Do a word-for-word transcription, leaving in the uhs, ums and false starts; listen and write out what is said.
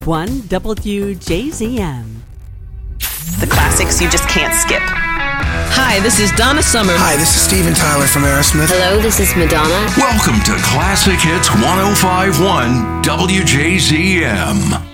one W J Z M. The classics you just can't skip. Hi, this is Donna Summer. Hi, this is Steven Tyler from Aerosmith. Hello, this is Madonna. Welcome to Classic Hits one oh five point one W J Z M.